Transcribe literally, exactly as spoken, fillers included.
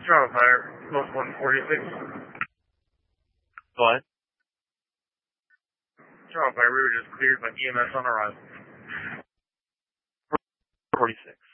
Charles Fire, Smoke one forty-six. Go ahead. Charles Fire, we were just cleared by E M S on arrival. forty-six.